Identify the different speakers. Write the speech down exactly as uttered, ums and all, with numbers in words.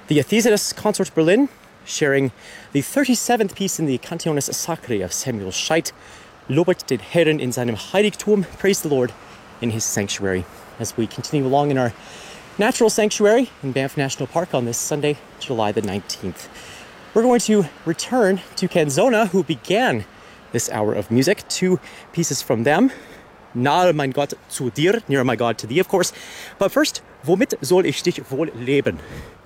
Speaker 1: The Theseus Consort Berlin, sharing the thirty-seventh piece in the Cantiones Sacrae of Samuel Scheidt, Lobet den Herren in seinem Heiligtum, praise the Lord in his sanctuary. As we continue along in our natural sanctuary in Banff National Park on this Sunday, July the nineteenth. We're going to return to Canzona, who began this hour of music. Two pieces from them. Nahe mein Gott zu dir, near my God to thee, of course. But first, womit soll ich dich wohl leben?